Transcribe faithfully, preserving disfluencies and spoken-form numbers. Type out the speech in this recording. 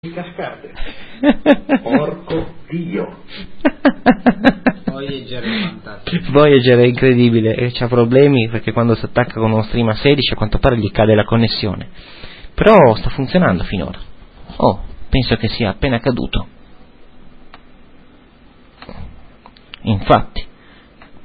cascate. Porco Dio. Voyager è fantastico. Voyager è incredibile e c'ha problemi perché quando si attacca con uno stream a sedici a quanto pare gli cade la connessione. Però sta funzionando finora. Oh, penso che sia appena caduto. Infatti